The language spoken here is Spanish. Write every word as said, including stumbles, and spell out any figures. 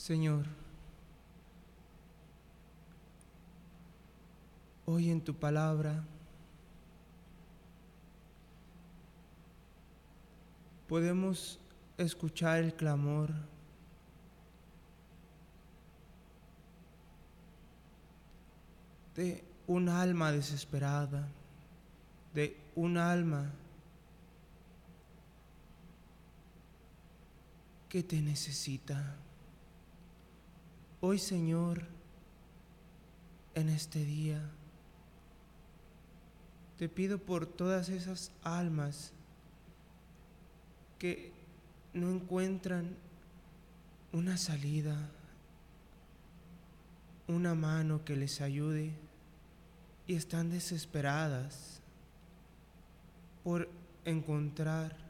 Señor, hoy en tu palabra podemos escuchar el clamor de un alma desesperada, de un alma que te necesita. Hoy, Señor, en este día, te pido por todas esas almas que no encuentran una salida, una mano que les ayude y están desesperadas por encontrar